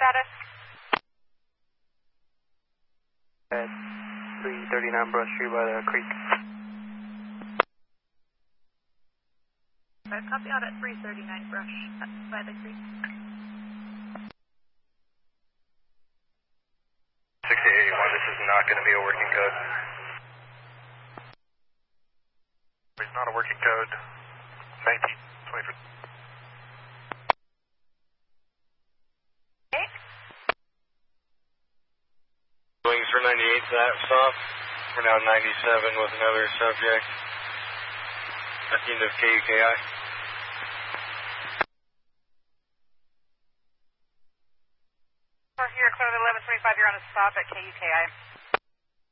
status? At 339 Brush Street by the creek. Copy out at 339 Brush by the creek. 6881, this is not going to be a working code. It's not a working code. 1920. Okay. Wings for 98 that's off. We're now 97 with another subject. At the end of KUKI. You're clear to 1125, you're on a stop at KUKI.